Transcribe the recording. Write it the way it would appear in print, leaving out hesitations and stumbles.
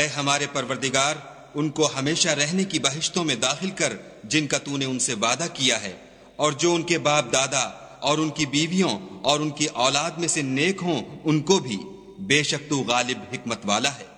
हमारे परवरदिगार, उनको हमेशा रहने की बहिश्तों में दाखिल कर जिनका तूने उनसे वादा किया है, और जो उनके बाप दादा और उनकी बीवियों और उनकी औलाद में से नेक हों उनको भी। बेशक तू गालिब हिकमत वाला है।